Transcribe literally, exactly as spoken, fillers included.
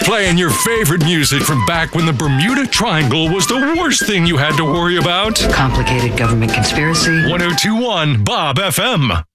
Playing your favorite music from back when the Bermuda Triangle was the worst thing you had to worry about. Complicated government conspiracy. ten twenty-one Bob F M.